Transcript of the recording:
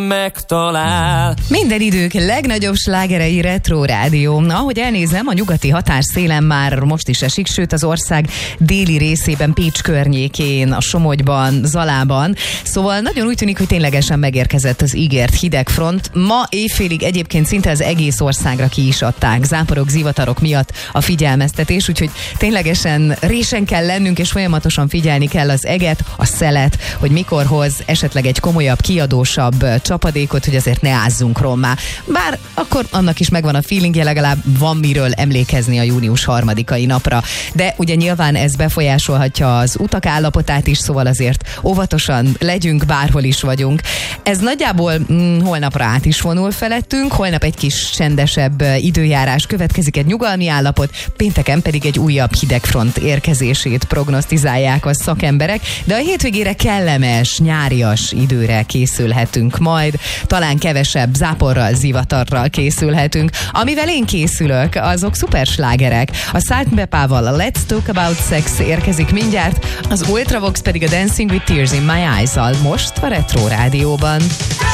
megtalál. Minden idők legnagyobb slágerei Retro Rádió. Ahogy elnézem, a nyugati hatásszélen már most is esik, sőt az ország déli részében, Pécs környékén, a Somogyban, Zalában. Szóval nagyon úgy tűnik, hogy ténylegesen megérkezett az ígért hidegfront. Ma éjfélig egyébként szinte az egész országra ki is adták záporok, zivatarok miatt a figyelmeztetés, úgyhogy ténylegesen résen kell lennünk, és folyamatosan figyelni kell az eget, a szelet, hogy mikor hoz esetleg egy komolyabb, kiadósabb csapadékot, hogy azért ne ázzunk rommá. Bár akkor annak is megvan a feelingje, legalább van miről emlékezni a június 3-ai napra. De ugye nyilván ez befolyásolhatja az utak állapotát is, szóval azért óvatosan legyünk, bárhol is vagyunk. Ez nagyjából holnapra át is vonul felettünk, holnap egy kis csendesebb időjárás következik, egy nyugalmi állapot, pénteken pedig egy újabb hidegfront érkezését prognosztizálják a szakemberek, de a hétvégére kellemes, nyárias időre készülhetünk majd, talán kevesebb záporral, zivatarral készülhetünk. Amivel én készülök, azok szuper slágerek. A Salt Pepával a Let's Talk About Sex érkezik mindjárt, az Ultravox pedig a Dancing with Tears in My Eyes-al most a Retro Rádióban.